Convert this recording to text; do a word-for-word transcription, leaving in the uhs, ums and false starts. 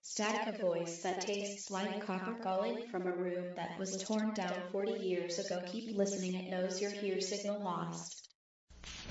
Static, a voice that tastes like copper calling from a room that was torn down forty years ago. Keep listening, it knows you're here. Signal lost.